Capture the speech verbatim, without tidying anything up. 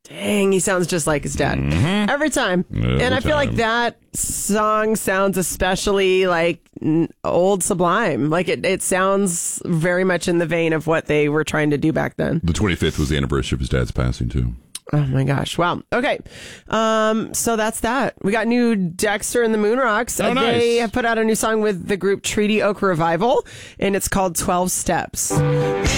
Dang, he sounds just like his dad. Mm-hmm. Every time. Every and I feel like time. that song sounds especially like n- old Sublime. Like it, it sounds very much in the vein of what they were trying to do back then. The twenty-fifth was the anniversary of his dad's passing, too. Oh my gosh. Wow. Okay. Um, so that's that. We got new Dexter and the Moonrocks. Oh, nice. They have put out a new song with the group Treaty Oak Revival, and it's called twelve Steps.